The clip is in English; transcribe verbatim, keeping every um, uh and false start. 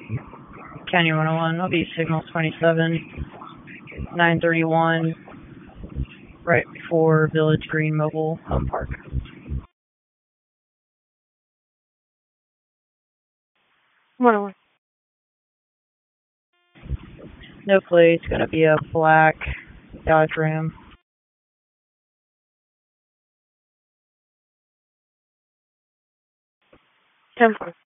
Canyon one oh one, I'll be signal twenty-seven, nine thirty-one, right before Village Green Mobile Home Park. one oh one. No plate, it's gonna be a black Dodge Ram. ten four.